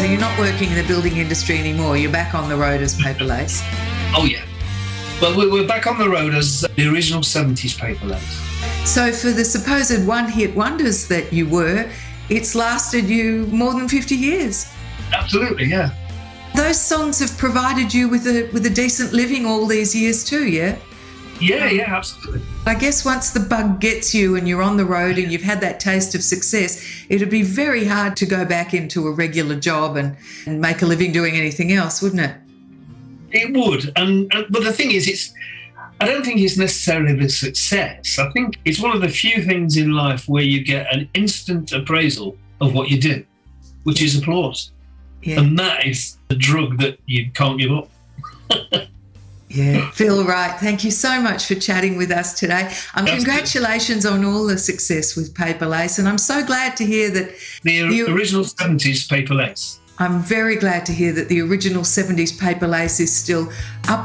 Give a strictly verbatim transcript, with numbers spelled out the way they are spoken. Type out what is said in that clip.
So you're not working in the building industry anymore. You're back on the road as Paper Lace. Oh, yeah. Well, we're back on the road as the original seventies Paper Lace. So for the supposed one-hit wonders that you were, it's lasted you more than fifty years. Absolutely, yeah. Those songs have provided you with a with a decent living all these years too, yeah? Yeah, yeah, absolutely. I guess once the bug gets you and you're on the road and you've had that taste of success, it'd be very hard to go back into a regular job and, and make a living doing anything else, wouldn't it? It would. And, and but the thing is, it's I don't think it's necessarily the success. I think it's one of the few things in life where you get an instant appraisal of what you do, which is applause. Yeah. And that is the drug that you can't give up. Yeah, Phil Wright, thank you so much for chatting with us today. Um, congratulations on all the success with Paper Lace, and I'm so glad to hear that... The the original seventies Paper Lace. I'm very glad to hear that the original seventies Paper Lace is still up